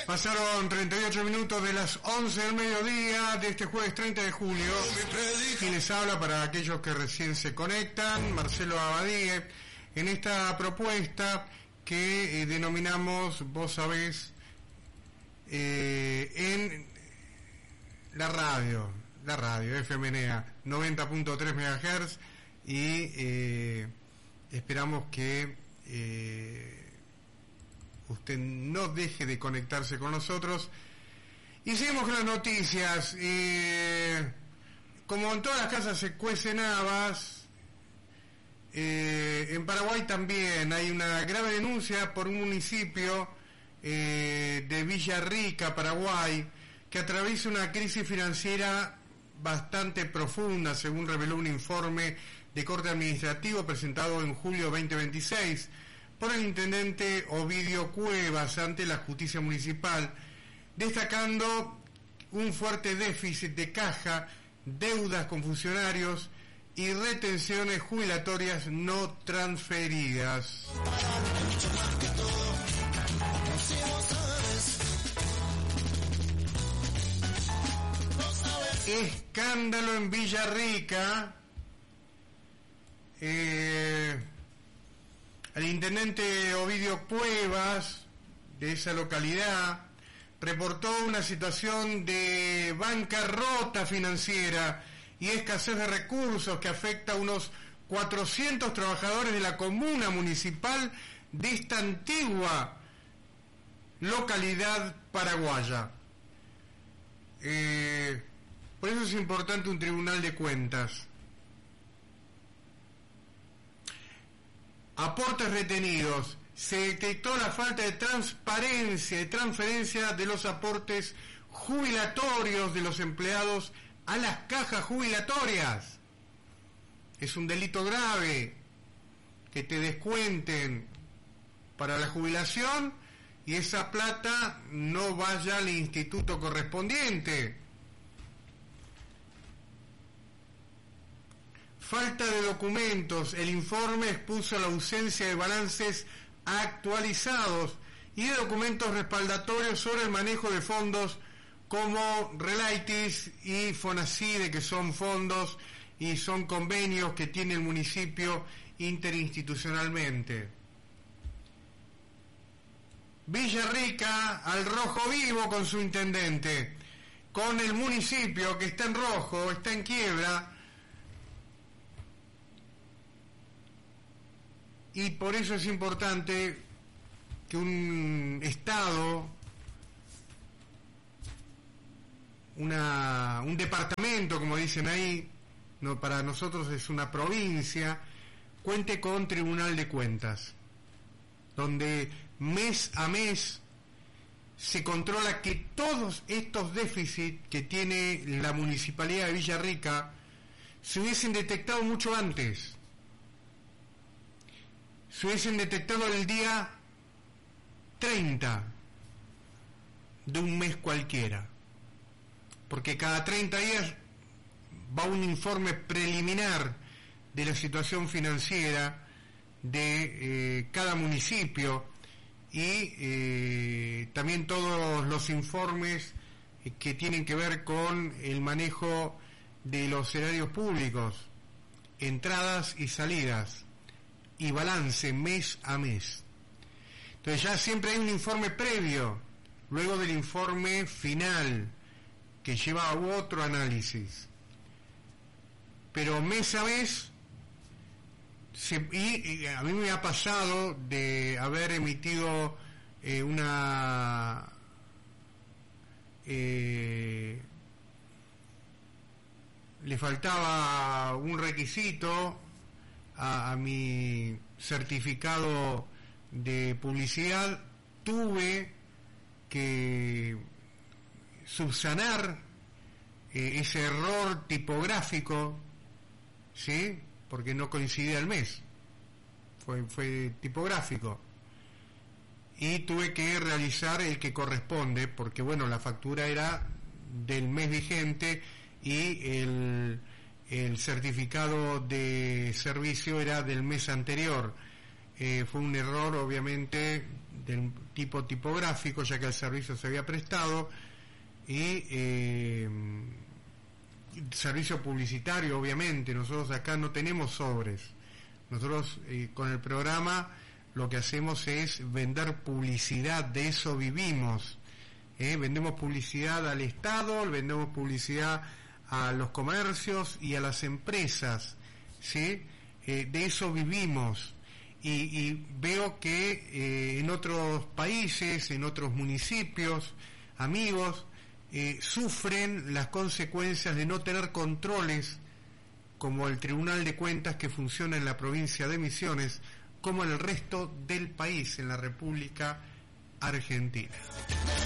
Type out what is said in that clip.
Pasaron 38 minutos de las 11 del mediodía de este jueves 30 de julio. Quien les habla, para aquellos que recién se conectan, Marcelo Abadie, en esta propuesta que denominamos, vos sabés, en la radio FMNEA 90.3 MHz, y esperamos que usted no deje de conectarse con nosotros. Y seguimos con las noticias. Como en todas las casas se cuecen habas, en Paraguay también hay una grave denuncia por un municipio de Villarrica, Paraguay, que atraviesa una crisis financiera bastante profunda, según reveló un informe de corte administrativo presentado en julio 2026 por el intendente Ovidio Cuevas ante la justicia municipal, destacando un fuerte déficit de caja, deudas con funcionarios y retenciones jubilatorias no transferidas. Escándalo en Villarrica. El intendente Ovidio Cuevas de esa localidad reportó una situación de bancarrota financiera y escasez de recursos que afecta a unos 400 trabajadores de la comuna municipal de esta antigua localidad paraguaya. Por eso es importante un tribunal de cuentas. Aportes retenidos. Se detectó la falta de transparencia y transferencia de los aportes jubilatorios de los empleados a las cajas jubilatorias. Es un delito grave que te descuenten para la jubilación y esa plata no vaya al instituto correspondiente. Falta de documentos. El informe expuso la ausencia de balances actualizados y de documentos respaldatorios sobre el manejo de fondos como Relaitis y Fonacide, que son fondos y son convenios que tiene el municipio interinstitucionalmente. Villarrica al rojo vivo con su intendente, con el municipio que está en rojo, está en quiebra. Y por eso es importante que un Estado, un departamento, como dicen ahí, no, para nosotros es una provincia, cuente con tribunal de cuentas, donde mes a mes se controla que todos estos déficits que tiene la municipalidad de Villarrica se hubiesen detectado mucho antes. Se hubiesen detectado el día 30 de un mes cualquiera, porque cada 30 días va un informe preliminar de la situación financiera de cada municipio y también todos los informes que tienen que ver con el manejo de los erarios públicos, entradas y salidas, y balance mes a mes. Entonces ya siempre hay un informe previo, luego del informe final, que lleva a otro análisis. Pero mes a mes, y a mí me ha pasado de haber emitido le faltaba un requisito a mi certificado de publicidad, tuve que subsanar ese error tipográfico, ¿sí? Porque no coincidía el mes, fue tipográfico, y tuve que realizar el que corresponde, porque bueno, la factura era del mes vigente y el certificado de servicio era del mes anterior. Fue un error obviamente del tipo tipográfico, ya que el servicio se había prestado, y servicio publicitario, obviamente. Nosotros acá no tenemos sobres. Nosotros con el programa lo que hacemos es vender publicidad, de eso vivimos. Vendemos publicidad al Estado, vendemos publicidad a los comercios y a las empresas, ¿sí? De eso vivimos. Y veo que en otros países, en otros municipios, amigos, sufren las consecuencias de no tener controles, como el Tribunal de Cuentas que funciona en la provincia de Misiones, como en el resto del país, en la República Argentina.